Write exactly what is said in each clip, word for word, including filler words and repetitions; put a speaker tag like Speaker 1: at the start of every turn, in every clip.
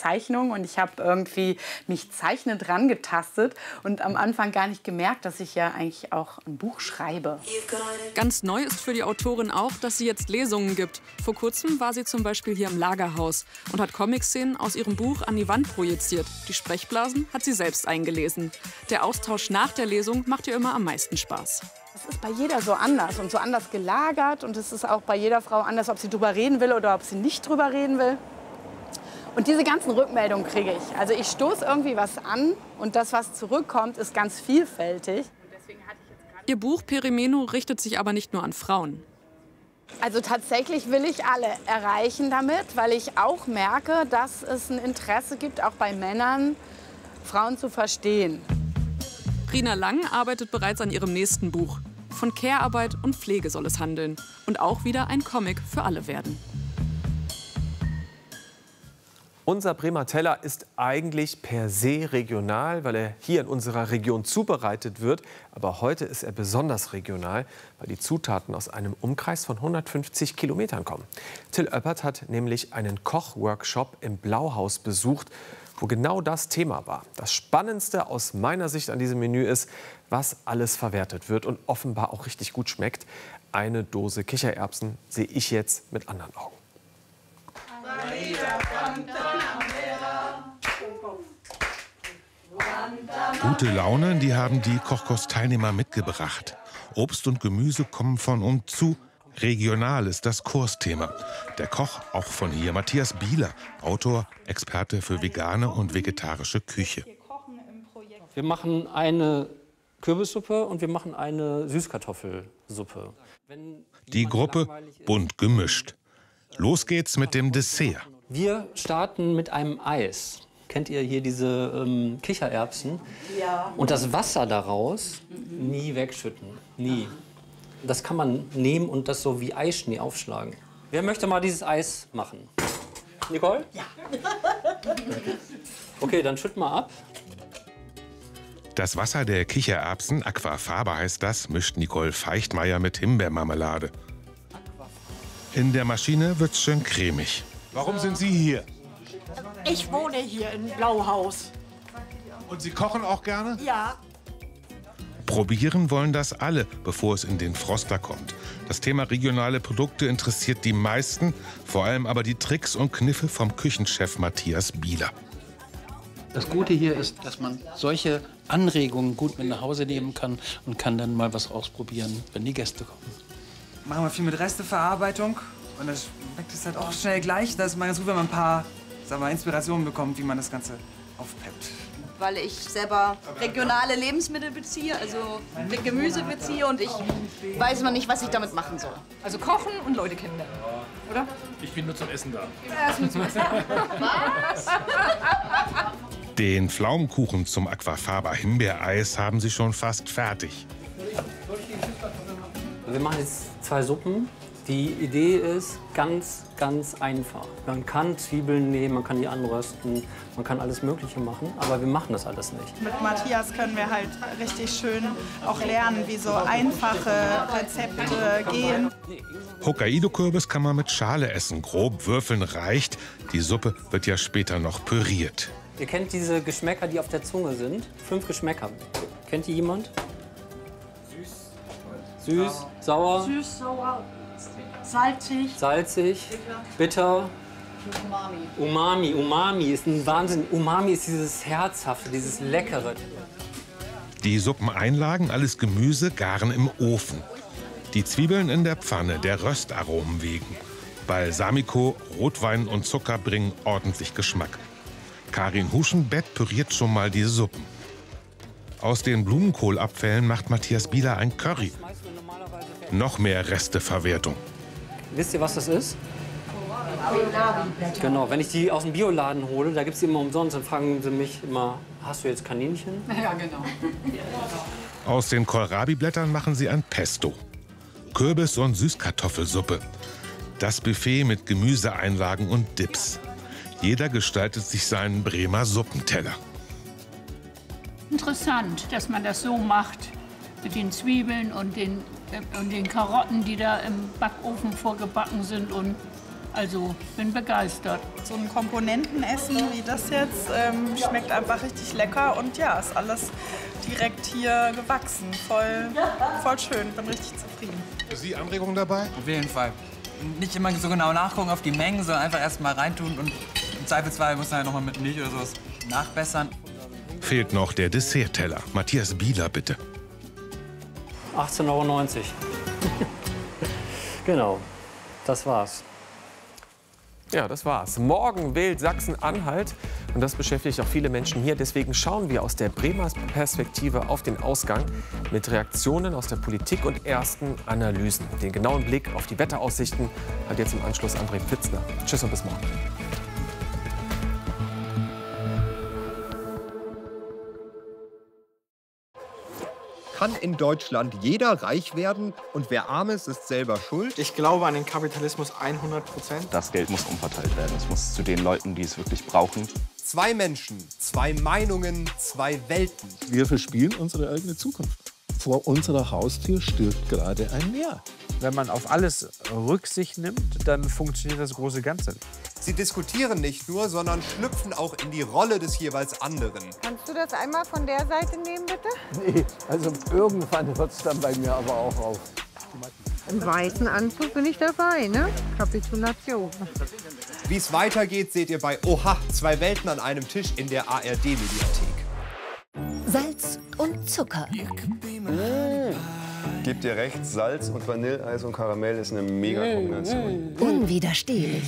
Speaker 1: Zeichnung und ich habe irgendwie mich zeichnend rangetastet und am Anfang gar nicht gemerkt, dass ich ja eigentlich auch ein Buch schreibe.
Speaker 2: Ganz neu ist für die Autorin auch, dass sie jetzt Lesungen gibt. Vor kurzem war sie zum Beispiel hier im Lagerhaus und hat Comic-Szenen aus ihrem Buch an die Wand projiziert. Die Sprechblasen hat sie selbst eingelesen. Der Austausch nach der Lesung macht ihr immer am meisten Spaß.
Speaker 1: Es ist bei jeder so anders und so anders gelagert. Und es ist auch bei jeder Frau anders, ob sie drüber reden will oder ob sie nicht drüber reden will. Und diese ganzen Rückmeldungen kriege ich. Also ich stoße irgendwie was an und das, was zurückkommt, ist ganz vielfältig.
Speaker 2: Ihr Buch Perimeno richtet sich aber nicht nur an Frauen.
Speaker 1: Also tatsächlich will ich alle erreichen damit, weil ich auch merke, dass es ein Interesse gibt, auch bei Männern, Frauen zu verstehen.
Speaker 2: Rina Lang arbeitet bereits an ihrem nächsten Buch. Von Care-Arbeit und Pflege soll es handeln. Und auch wieder ein Comic für alle werden.
Speaker 3: Unser Bremer Teller ist eigentlich per se regional, weil er hier in unserer Region zubereitet wird. Aber heute ist er besonders regional, weil die Zutaten aus einem Umkreis von hundertfünfzig Kilometern kommen. Till Oeppert hat nämlich einen Kochworkshop im Blauhaus besucht, wo genau das Thema war. Das Spannendste aus meiner Sicht an diesem Menü ist, was alles verwertet wird und offenbar auch richtig gut schmeckt. Eine Dose Kichererbsen sehe ich jetzt mit anderen Augen.
Speaker 4: Gute Laune, die haben die Kochkurs-Teilnehmer mitgebracht. Obst und Gemüse kommen von und zu. Regional ist das Kursthema. Der Koch, auch von hier, Matthias Bieler, Autor, Experte für vegane und vegetarische Küche.
Speaker 5: Wir machen eine Kürbissuppe und wir machen eine Süßkartoffelsuppe.
Speaker 4: Die Gruppe bunt gemischt. Los geht's mit dem Dessert.
Speaker 5: Wir starten mit einem Eis. Kennt ihr hier diese ähm, Kichererbsen?
Speaker 1: Ja.
Speaker 5: Und das Wasser daraus nie wegschütten. Nie. Das kann man nehmen und das so wie Eischnee aufschlagen. Wer möchte mal dieses Eis machen? Nicole?
Speaker 1: Ja.
Speaker 5: Okay, dann schütt mal ab.
Speaker 4: Das Wasser der Kichererbsen, Aquafaba heißt das, mischt Nicole Feichtmeier mit Himbeermarmelade. In der Maschine wird's schön cremig.
Speaker 6: Warum sind Sie hier?
Speaker 7: Ich wohne hier in Blauhaus.
Speaker 6: Und Sie kochen auch gerne?
Speaker 7: Ja.
Speaker 4: Probieren wollen das alle, bevor es in den Froster kommt. Das Thema regionale Produkte interessiert die meisten, vor allem aber die Tricks und Kniffe vom Küchenchef Matthias Bieler.
Speaker 8: Das Gute hier ist, dass man solche Anregungen gut mit nach Hause nehmen kann und kann dann mal was ausprobieren, wenn die Gäste kommen.
Speaker 9: Machen wir viel mit Resteverarbeitung und das schmeckt es halt auch schnell gleich. Das ist mal ganz gut, wenn man ein paar, sagen wir, Inspirationen bekommt, wie man das Ganze aufpeppt.
Speaker 10: Weil ich selber regionale Lebensmittel beziehe, also mit Gemüse beziehe und ich weiß noch nicht, was ich damit machen soll.
Speaker 7: Also kochen und Leute kennenlernen, oder?
Speaker 6: Ich bin nur zum Essen da.
Speaker 7: Ja, ist nur zum Essen.
Speaker 10: Was?
Speaker 4: Den Pflaumenkuchen zum Aquafaba Himbeereis haben sie schon fast fertig.
Speaker 5: Wir machen jetzt zwei Suppen. Die Idee ist ganz, ganz einfach. Man kann Zwiebeln nehmen, man kann die anrösten, man kann alles Mögliche machen, aber wir machen das alles nicht.
Speaker 11: Mit Matthias können wir halt richtig schön auch lernen, wie so einfache Rezepte gehen.
Speaker 4: Hokkaido-Kürbis kann man mit Schale essen, grob würfeln reicht. Die Suppe wird ja später noch püriert.
Speaker 5: Ihr kennt diese Geschmäcker, die auf der Zunge sind? Fünf Geschmäcker. Kennt die jemand? Süß. Süß, sauer.
Speaker 7: Süß, sauer, salzig.
Speaker 5: Salzig, bitter.
Speaker 10: Umami.
Speaker 5: Umami. Umami ist ein Wahnsinn. Umami ist dieses Herzhafte, dieses Leckere.
Speaker 4: Die Suppeneinlagen, alles Gemüse, garen im Ofen. Die Zwiebeln in der Pfanne, der Röstaromen wegen. Balsamico, Rotwein und Zucker bringen ordentlich Geschmack. Karin Huschenbett püriert schon mal die Suppen. Aus den Blumenkohlabfällen macht Matthias Bieler ein Curry. Noch mehr Resteverwertung.
Speaker 5: Wisst ihr, was das ist? Genau, wenn ich die aus dem Bioladen hole, da gibt es die immer umsonst, dann fragen sie mich immer, hast du jetzt Kaninchen?
Speaker 7: Ja, genau.
Speaker 4: Aus den Kohlrabi-Blättern machen sie ein Pesto. Kürbis- und Süßkartoffelsuppe. Das Buffet mit Gemüseeinlagen und Dips. Jeder gestaltet sich seinen Bremer Suppenteller.
Speaker 12: Interessant, dass man das so macht, mit den Zwiebeln und den, äh, und den Karotten, die da im Backofen vorgebacken sind. Und Also bin begeistert.
Speaker 11: So ein Komponentenessen wie das jetzt ähm, schmeckt einfach richtig lecker und ja, ist alles direkt hier gewachsen. Voll, voll schön, bin richtig zufrieden.
Speaker 6: Für Sie Anregungen dabei?
Speaker 9: Auf jeden Fall. Nicht immer so genau nachgucken auf die Mengen, sondern einfach erst mal reintun und im Zweifelsfall muss man ja noch mal mit Milch oder sowas nachbessern.
Speaker 4: Fehlt noch der Dessertteller. Matthias Bieler, bitte.
Speaker 5: achtzehn Euro neunzig. Genau, das war's.
Speaker 3: Ja, das war's. Morgen wählt Sachsen-Anhalt und das beschäftigt auch viele Menschen hier. Deswegen schauen wir aus der Bremer Perspektive auf den Ausgang mit Reaktionen aus der Politik und ersten Analysen. Den genauen Blick auf die Wetteraussichten hat jetzt im Anschluss André Pfitzner. Tschüss und bis morgen.
Speaker 13: Kann in Deutschland jeder reich werden und wer arm ist, ist selber schuld?
Speaker 14: Ich glaube an den Kapitalismus hundert Prozent.
Speaker 15: Das Geld muss umverteilt werden. Es muss zu den Leuten, die es wirklich brauchen.
Speaker 13: Zwei Menschen, zwei Meinungen, zwei Welten.
Speaker 16: Wir verspielen unsere eigene Zukunft. Vor unserer Haustür stirbt gerade ein Meer.
Speaker 17: Wenn man auf alles Rücksicht nimmt, dann funktioniert das große Ganze nicht.
Speaker 13: Sie diskutieren nicht nur, sondern schlüpfen auch in die Rolle des jeweils anderen.
Speaker 18: Kannst du das einmal von der Seite nehmen, bitte?
Speaker 19: Nee, also irgendwann hört es dann bei mir aber auch auf.
Speaker 18: Im weißen Anzug bin ich dabei, ne? Kapitulation.
Speaker 13: Wie es weitergeht, seht ihr bei Oha, zwei Welten an einem Tisch in der A R D-Mediathek.
Speaker 20: Salz und Zucker.
Speaker 21: Mmh. Gebt ihr recht, Salz und Vanilleeis und Karamell ist eine Mega-Kombination.
Speaker 20: Unwiderstehlich.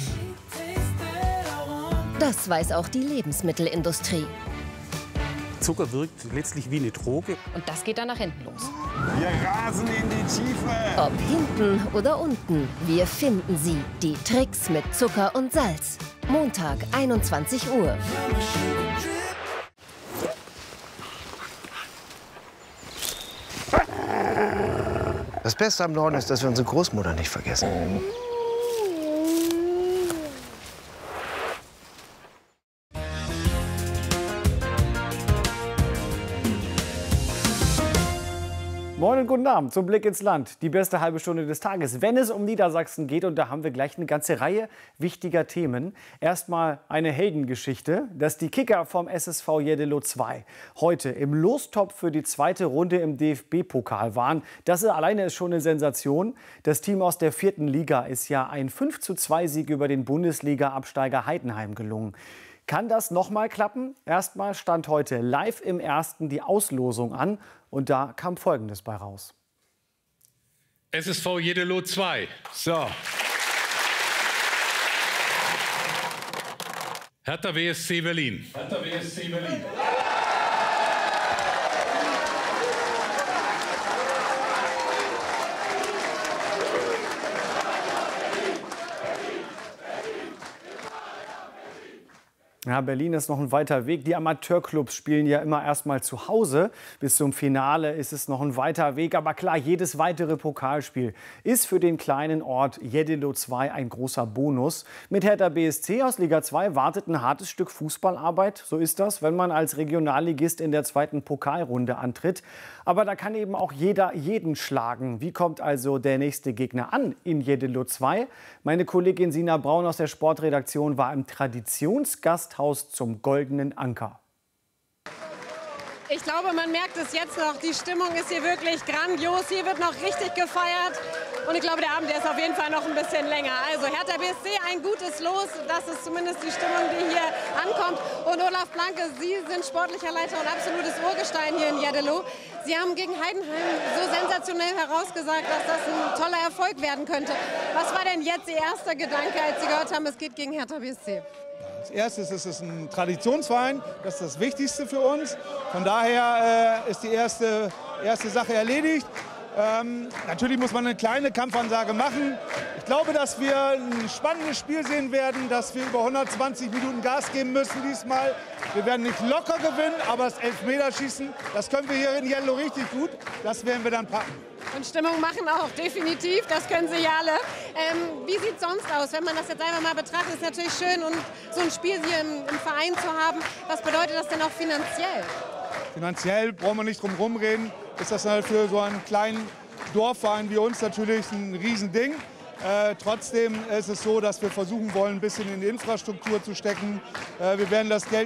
Speaker 20: Das weiß auch die Lebensmittelindustrie.
Speaker 22: Zucker wirkt letztlich wie eine Droge.
Speaker 23: Und das geht dann nach hinten los.
Speaker 21: Wir rasen in die Tiefe.
Speaker 20: Ob hinten oder unten, wir finden sie. Die Tricks mit Zucker und Salz. Montag, einundzwanzig Uhr.
Speaker 24: Das Beste am Norden ist, dass wir unsere Großmutter nicht vergessen.
Speaker 17: Moin und guten Abend zum Blick ins Land. Die beste halbe Stunde des Tages, wenn es um Niedersachsen geht. Und da haben wir gleich eine ganze Reihe wichtiger Themen. Erstmal eine Heldengeschichte, dass die Kicker vom S S V Jeddelo zwei heute im Lostopf für die zweite Runde im D F B-Pokal waren. Das alleine ist schon eine Sensation. Das Team aus der vierten Liga ist ja ein fünf zu zwei Sieg über den Bundesliga-Absteiger Heidenheim gelungen. Kann das noch mal klappen? Erstmal stand heute live im Ersten die Auslosung an und da kam Folgendes bei raus.
Speaker 25: S S V Jeddelo zwei. So. Hertha B S C Berlin. Hertha B S C Berlin.
Speaker 17: Ja, Berlin ist noch ein weiter Weg. Die Amateurclubs spielen ja immer erst mal zu Hause. Bis zum Finale ist es noch ein weiter Weg. Aber klar, jedes weitere Pokalspiel ist für den kleinen Ort Jeddelo zwei ein großer Bonus. Mit Hertha B S C aus Liga zwei wartet ein hartes Stück Fußballarbeit. So ist das, wenn man als Regionalligist in der zweiten Pokalrunde antritt. Aber da kann eben auch jeder jeden schlagen. Wie kommt also der nächste Gegner an in Jeddelo zwei? Meine Kollegin Sina Braun aus der Sportredaktion war im Traditionsgasthaus zum Goldenen Anker.
Speaker 26: Ich glaube, man merkt es jetzt noch. Die Stimmung ist hier wirklich grandios. Hier wird noch richtig gefeiert. Und ich glaube, der Abend der ist auf jeden Fall noch ein bisschen länger. Also Hertha B S C, ein gutes Los. Das ist zumindest die Stimmung, die hier ankommt. Und Olaf Blanke, Sie sind sportlicher Leiter und absolutes Urgestein hier in Jeddelo. Sie haben gegen Heidenheim so sensationell herausgesagt, dass das ein toller Erfolg werden könnte. Was war denn jetzt Ihr erster Gedanke, als Sie gehört haben, es geht gegen Hertha B S C?
Speaker 27: Als erstes ist es ein Traditionsverein, das ist das Wichtigste für uns. Von daher äh, ist die erste, erste Sache erledigt. Ähm, natürlich muss man eine kleine Kampfansage machen. Ich glaube, dass wir ein spannendes Spiel sehen werden, dass wir über hundertzwanzig Minuten Gas geben müssen diesmal. Wir werden nicht locker gewinnen, aber das Elfmeterschießen, das können wir hier in Jeddelo richtig gut. Das werden wir dann packen.
Speaker 26: Und Stimmung machen auch, definitiv, das können Sie ja alle. Ähm, wie sieht es sonst aus, wenn man das jetzt einfach mal betrachtet? Ist natürlich schön, und so ein Spiel hier im, im Verein zu haben. Was bedeutet das denn auch finanziell?
Speaker 27: Finanziell brauchen wir nicht drum herum reden. Ist das halt für so einen kleinen Dorfverein wie uns natürlich ein Riesending. Äh, trotzdem ist es so, dass wir versuchen wollen, ein bisschen in die Infrastruktur zu stecken. Äh, wir werden das Geld